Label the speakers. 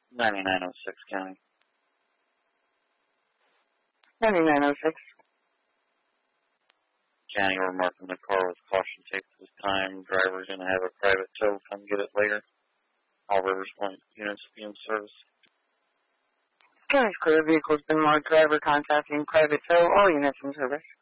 Speaker 1: 9906 County.
Speaker 2: 9906.
Speaker 1: County, we're marking the car with caution tape this time. Driver's going to have a private tow. Come get it later. All Rivers Point units be in service.
Speaker 2: County's clear. Vehicle's been marked. Driver contacting private tow. All units in service.